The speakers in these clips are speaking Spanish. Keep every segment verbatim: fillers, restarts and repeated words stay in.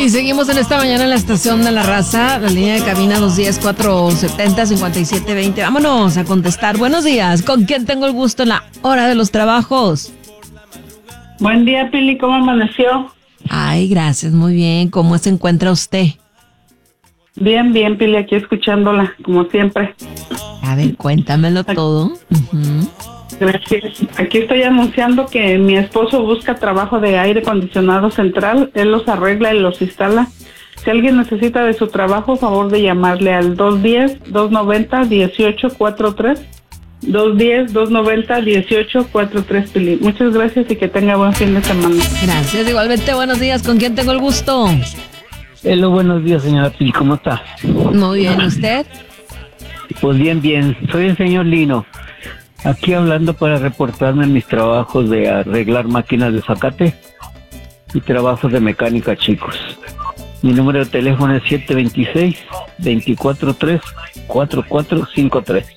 Y seguimos en esta mañana en la estación de La Raza, la línea de cabina dos uno cero, cuatro siete cero, cinco siete dos cero. Vámonos a contestar. Buenos días, ¿con quién tengo el gusto en la hora de los trabajos? Buen día, Pili, ¿cómo amaneció? Ay, gracias, muy bien. ¿Cómo se encuentra usted? Bien, bien, Pili, aquí escuchándola, como siempre. A ver, cuéntamelo todo. Uh-huh. Gracias. Aquí estoy anunciando que mi esposo busca trabajo de aire acondicionado central. Él los arregla y los instala. Si alguien necesita de su trabajo, favor de llamarle al dos uno cero, dos nueve cero, uno ocho cuatro tres. dos uno cero, dos nueve cero, uno ocho cuatro tres, Pili. Muchas gracias y que tenga buen fin de semana. Gracias, igualmente. Buenos días, ¿con quién tengo el gusto? Hello, buenos días, señora Pili, ¿cómo está? Muy bien, ¿usted? Pues bien, bien. Soy el señor Lino. Aquí hablando para reportarme en mis trabajos de arreglar máquinas de zacate y trabajos de mecánica, chicos. Mi número de teléfono es siete dos seis, dos cuatro tres, cuatro cuatro cinco tres.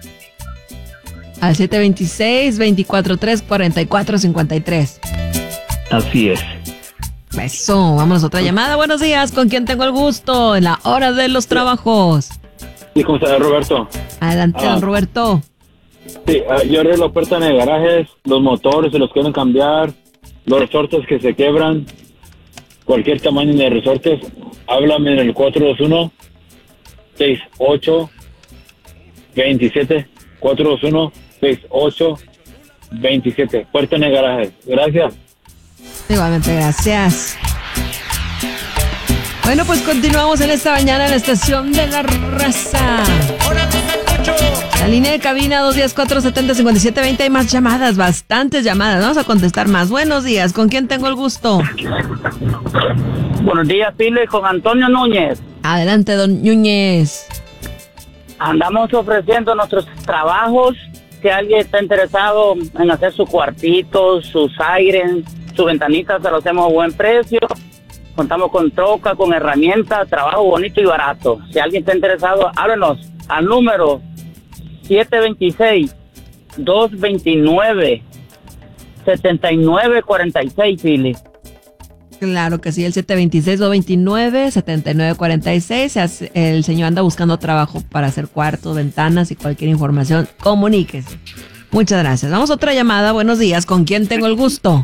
Al siete dos seis, dos cuatro tres, cuatro cuatro cinco tres. Así es. Eso, vamos a otra llamada. Buenos días, ¿con quién tengo el gusto en la hora de los trabajos? Sí, ¿cómo está, Roberto? Adelante, Ah. don Roberto. Sí, uh, yo arreglo puertas en garajes, los motores se los quieren cambiar, los resortes que se quebran, cualquier tamaño de resortes. Háblame en el cuatro dos uno, seis ocho, dos siete, cuatro dos uno, seis ocho, dos siete. Puertas en garajes. Gracias. Igualmente, gracias. Bueno, pues continuamos en esta mañana en la estación de La Raza. La línea de cabina dos uno cero, cuatro siete cero, cinco siete dos cero. Hay más llamadas, bastantes llamadas. Vamos a contestar más. Buenos días, ¿con quién tengo el gusto? Buenos días, Pile, con Antonio Núñez. Adelante, don Núñez. Andamos ofreciendo nuestros trabajos. Si alguien está interesado en hacer sus cuartitos, sus aires, sus ventanitas, se lo hacemos a buen precio. Contamos con troca, con herramientas, trabajo bonito y barato. Si alguien está interesado, háblenos al número siete dos seis, dos dos nueve, siete nueve cuatro seis, Pili. Claro que sí, el siete dos seis, dos dos nueve, siete nueve cuatro seis. El señor anda buscando trabajo para hacer cuartos, ventanas y cualquier información. Comuníquese. Muchas gracias. Vamos a otra llamada. Buenos días. ¿Con quién tengo el gusto?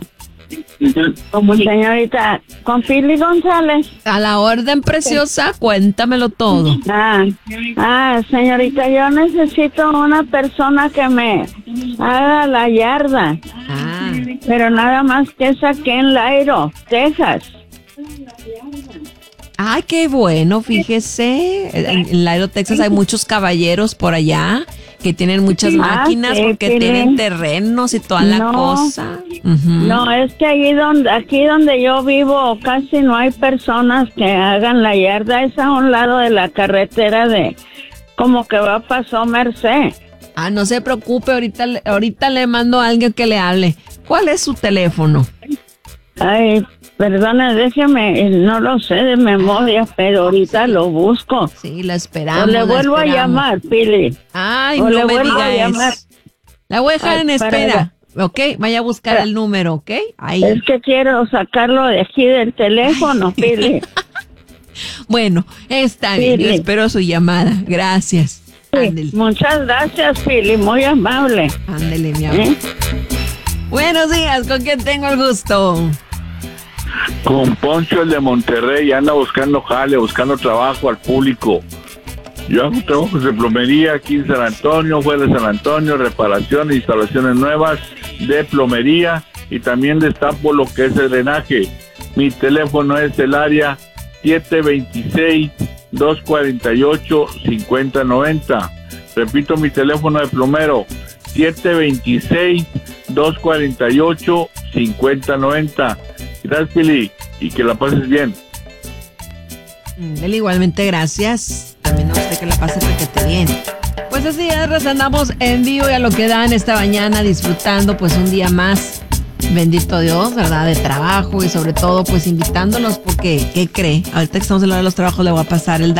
Señorita, con Pili González. A la orden, preciosa. Cuéntamelo todo. Ah, ah, señorita, yo necesito una persona que me haga la yarda. Ah. Pero nada más que es aquí en Lairo, Texas. Ay, qué bueno, fíjese. En, en Lairo, Texas hay muchos caballeros por allá que tienen muchas máquinas ah, sí, porque Pili. tienen terrenos y toda la No, cosa. Uh-huh. No, es que allí donde, aquí donde yo vivo casi no hay personas que hagan la yarda. Es a un lado de la carretera de, como que va Paso Merced. Ah, no se preocupe, ahorita, le- ahorita le mando a alguien que le hable. ¿Cuál es su teléfono? Ay, perdone, déjeme, no lo sé de memoria, pero ahorita lo busco. Sí, la esperamos. O le la vuelvo a esperamos. llamar, Pili. Ay, O no le me vuelvo a diga llamar. eso. La voy a dejar Ay, en para- espera. Ok, vaya a buscar el número, ¿ok? Ahí. Es que quiero sacarlo de aquí del teléfono, Pili. Bueno, está bien. Yo Pili. espero su llamada. Gracias. Ándele, Sí, muchas gracias, Pili, muy amable. ándele, mi amor. ¿Eh? Buenos días, ¿con quién tengo el gusto? Con Poncho, el de Monterrey, anda buscando jale, buscando trabajo al público. Yo hago trabajos de plomería aquí en San Antonio, fuera de San Antonio, reparación e instalaciones nuevas de plomería y también destapo lo que es el drenaje. Mi teléfono es el área siete dos seis, dos cuatro ocho, cinco cero nueve cero. Repito mi teléfono de plomero, siete dos seis, dos cuatro ocho, cinco cero nueve cero. Gracias, Pili, y que la pases bien. Ándele, igualmente, gracias. También a usted que la pase requete bien. Pues así es, Raza, andamos en vivo y a lo que dan esta mañana, disfrutando pues un día más. Bendito Dios, ¿verdad? De trabajo y sobre todo pues invitándolos porque, ¿qué cree? Ahorita que estamos hablando de los trabajos le voy a pasar el